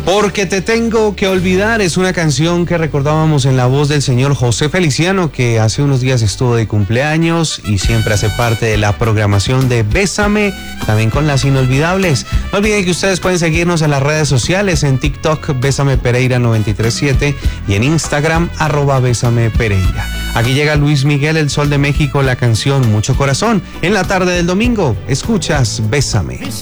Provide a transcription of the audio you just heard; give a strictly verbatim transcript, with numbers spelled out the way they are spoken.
Porque te tengo que olvidar es una canción que recordábamos en la voz del señor José Feliciano, que hace unos días estuvo de cumpleaños y siempre hace parte de la programación de Bésame, también con las inolvidables. No olviden que ustedes pueden seguirnos en las redes sociales, en TikTok Bésame Pereira noventa y tres siete y en Instagram arroba Bésame Pereira. Aquí llega Luis Miguel, el Sol de México, la canción Mucho Corazón. En la tarde del domingo, escuchas Bésame.